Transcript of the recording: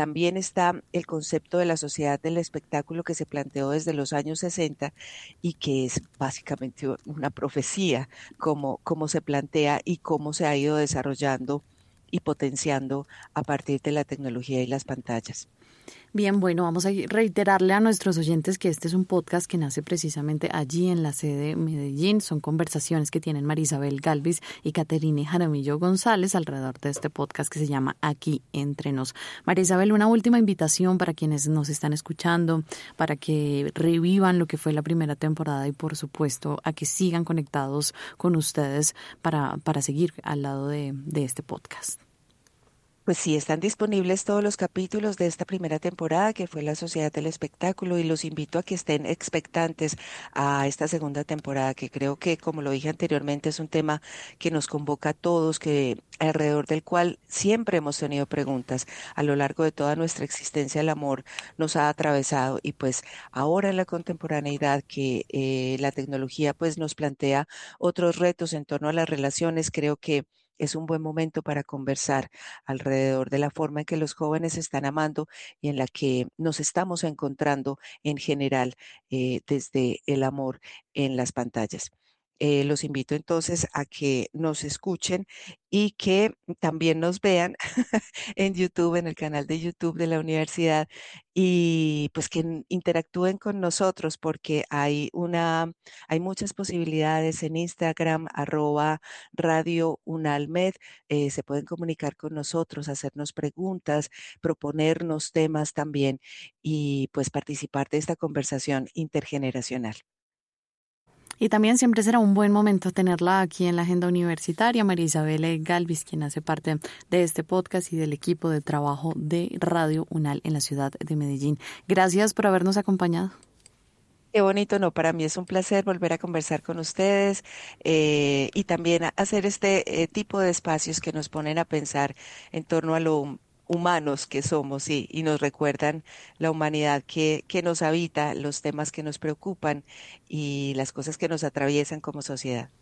también está el concepto de la sociedad del espectáculo que se planteó desde los años 60 y que es básicamente una profecía, cómo se plantea y cómo se ha ido desarrollando y potenciando a partir de la tecnología y las pantallas. Bien, bueno, vamos a reiterarle a nuestros oyentes que este es un podcast que nace precisamente allí en la sede de Medellín. Son conversaciones que tienen Marisabel Galvis y Caterine Jaramillo González alrededor de este podcast que se llama Aquí Entre Nos. Marisabel, una última invitación para quienes nos están escuchando, para que revivan lo que fue la primera temporada y, por supuesto, a que sigan conectados con ustedes para seguir al lado de este podcast. Pues sí, están disponibles todos los capítulos de esta primera temporada que fue la Sociedad del Espectáculo y los invito a que estén expectantes a esta segunda temporada que creo que, como lo dije anteriormente, es un tema que nos convoca a todos, que alrededor del cual siempre hemos tenido preguntas a lo largo de toda nuestra existencia. El amor nos ha atravesado y pues ahora en la contemporaneidad que la tecnología pues nos plantea otros retos en torno a las relaciones, creo que es un buen momento para conversar alrededor de la forma en que los jóvenes están amando y en la que nos estamos encontrando en general desde el amor en las pantallas. Los invito entonces a que nos escuchen y que también nos vean en YouTube, en el canal de YouTube de la universidad y pues que interactúen con nosotros porque hay muchas posibilidades en Instagram, @Radio Unalmed, se pueden comunicar con nosotros, hacernos preguntas, proponernos temas también y pues participar de esta conversación intergeneracional. Y también siempre será un buen momento tenerla aquí en la agenda universitaria, María Isabel Galvis, quien hace parte de este podcast y del equipo de trabajo de Radio UNAL en la ciudad de Medellín. Gracias por habernos acompañado. Qué bonito, no, para mí es un placer volver a conversar con ustedes y también hacer este tipo de espacios que nos ponen a pensar en torno a lo humanos que somos y nos recuerdan la humanidad que nos habita, los temas que nos preocupan y las cosas que nos atraviesan como sociedad.